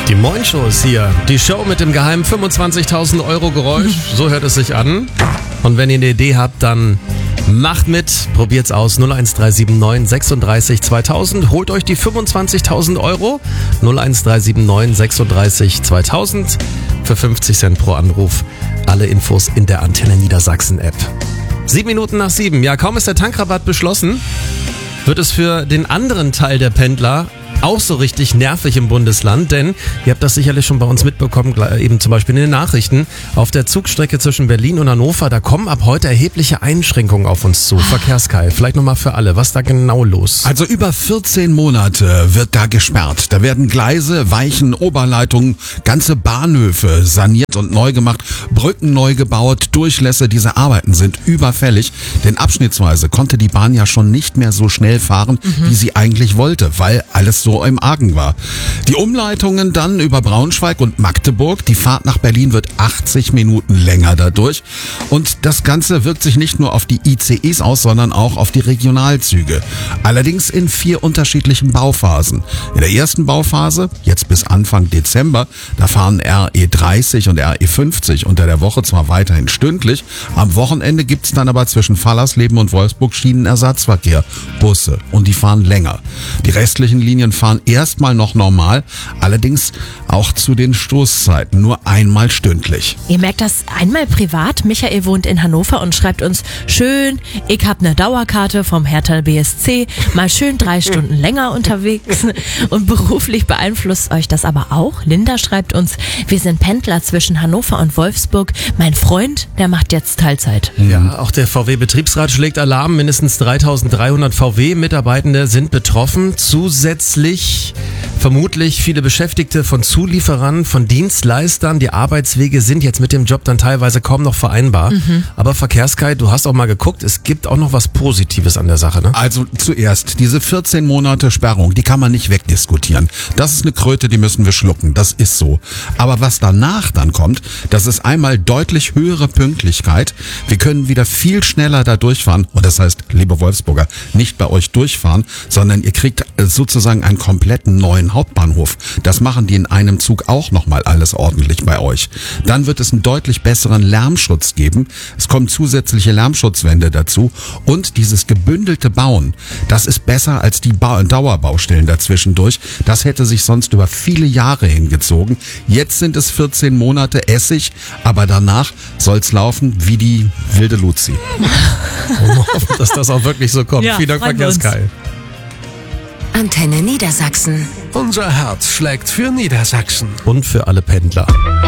Die Moin-Show ist hier. Die Show mit dem geheimen 25.000 Euro Geräusch. So hört es sich an. Und wenn ihr eine Idee habt, dann macht mit. Probiert's aus. 01379 36 2000. Holt euch die 25.000 Euro. 01379 36 2000. Für 50 Cent pro Anruf. Alle Infos in der Antenne Niedersachsen App. 7 Minuten nach 7. Ja, kaum ist der Tankrabatt beschlossen, wird es für den anderen Teil der Pendler auch so richtig nervig im Bundesland, denn ihr habt das sicherlich schon bei uns mitbekommen, eben zum Beispiel in den Nachrichten, auf der Zugstrecke zwischen Berlin und Hannover, da kommen ab heute erhebliche Einschränkungen auf uns zu. Verkehrskai, vielleicht nochmal für alle, was da genau los? Also über 14 Monate wird da gesperrt. Da werden Gleise, Weichen, Oberleitungen, ganze Bahnhöfe saniert und neu gemacht, Brücken neu gebaut, Durchlässe. Diese Arbeiten sind überfällig, denn abschnittsweise konnte die Bahn ja schon nicht mehr so schnell fahren, wie sie eigentlich wollte, weil alles so im Argen war. Die Umleitungen dann über Braunschweig und Magdeburg. Die Fahrt nach Berlin wird 80 Minuten länger dadurch. Und das Ganze wirkt sich nicht nur auf die ICEs aus, sondern auch auf die Regionalzüge. Allerdings in 4 unterschiedlichen Bauphasen. In der ersten Bauphase, jetzt bis Anfang Dezember, da fahren RE30 und RE50 unter der Woche zwar weiterhin stündlich. Am Wochenende gibt's dann aber zwischen Fallersleben und Wolfsburg Schienenersatzverkehr, Busse, und die fahren länger. Die restlichen Linien fahren erstmal noch normal, allerdings auch zu den Stoßzeiten, nur einmal stündlich. Ihr merkt das einmal privat. Michael wohnt in Hannover und schreibt uns: schön, ich hab eine Dauerkarte vom Hertha BSC, mal schön 3 Stunden länger unterwegs. Und beruflich beeinflusst euch das aber auch. Linda schreibt uns: wir sind Pendler zwischen Hannover und Wolfsburg. Mein Freund, der macht jetzt Teilzeit. Ja, auch der VW-Betriebsrat schlägt Alarm. Mindestens 3.300 VW-Mitarbeitende sind betroffen. Zusätzlich vermutlich viele Beschäftigte von Zulieferern, von Dienstleistern. Die Arbeitswege sind jetzt mit dem Job dann teilweise kaum noch vereinbar. Aber Verkehrskai, du hast auch mal geguckt, es gibt auch noch was Positives an der Sache, ne? Also zuerst, diese 14 Monate Sperrung, die kann man nicht wegdiskutieren. Das ist eine Kröte, die müssen wir schlucken, das ist so. Aber was danach dann kommt, das ist einmal deutlich höhere Pünktlichkeit. Wir können wieder viel schneller da durchfahren. Und das heißt, liebe Wolfsburger, nicht bei euch durchfahren, sondern ihr kriegt sozusagen einen kompletten neuen Hauptbahnhof. Das machen die in einem Zug auch nochmal alles ordentlich bei euch. Dann wird es einen deutlich besseren Lärmschutz geben. Es kommen zusätzliche Lärmschutzwände dazu. Und dieses gebündelte Bauen, das ist besser als die Dauerbaustellen dazwischendurch. Das hätte sich sonst über viele Jahre hingezogen. Jetzt sind es 14 Monate Essig, aber danach soll's laufen wie die wilde Luzi. Und wir hoffen, dass das auch wirklich so kommt. Ja, Vielen Dank, Verkehrskai. Antenne Niedersachsen. Unser Herz schlägt für Niedersachsen. Und für alle Pendler.